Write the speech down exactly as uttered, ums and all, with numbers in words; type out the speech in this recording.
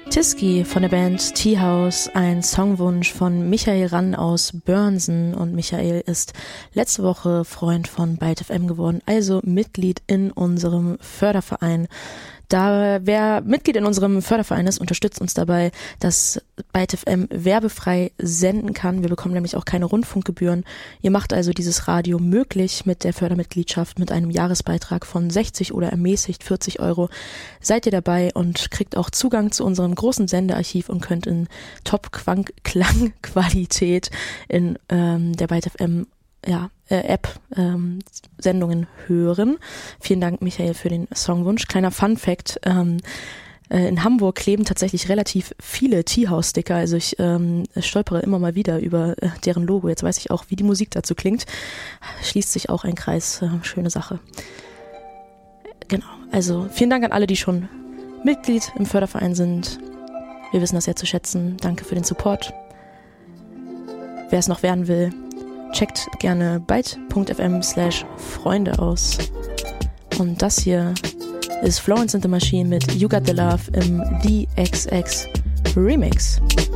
Tiski von der Band Teahouse, ein Songwunsch von Michael Rann aus Börnsen, und Michael ist letzte Woche Freund von Byte F M geworden, also Mitglied in unserem Förderverein. Da wer Mitglied in unserem Förderverein ist, unterstützt uns dabei, dass Byte F M werbefrei senden kann. Wir bekommen nämlich auch keine Rundfunkgebühren. Ihr macht also dieses Radio möglich mit der Fördermitgliedschaft mit einem Jahresbeitrag von sechzig oder ermäßigt vierzig Euro. Seid ihr dabei und kriegt auch Zugang zu unserem großen Sendearchiv und könnt in Top-Klangqualität in ähm, der Byte F M ja, äh, App ähm, Sendungen hören. Vielen Dank, Michael, für den Songwunsch. Kleiner Fun-Fact, ähm, äh, in Hamburg kleben tatsächlich relativ viele Teahouse-Sticker, also ich ähm, stolpere immer mal wieder über äh, deren Logo. Jetzt weiß ich auch, wie die Musik dazu klingt. Schließt sich auch ein Kreis. Äh, schöne Sache. Genau, also vielen Dank an alle, die schon Mitglied im Förderverein sind. Wir wissen das ja zu schätzen. Danke für den Support. Wer es noch werden will, checkt gerne byte.fm slash Freunde aus. Und das hier ist Florence and the Machine mit You Got the Love im D X X Remix.